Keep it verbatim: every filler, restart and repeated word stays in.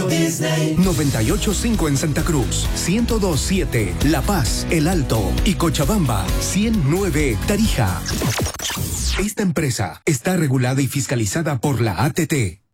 Walt Disney. noventa y ocho punto cinco en Santa Cruz, ciento dos punto siete La Paz, El Alto y Cochabamba, ciento nueve Tarija. Esta empresa está regulada y fiscalizada por la A T T.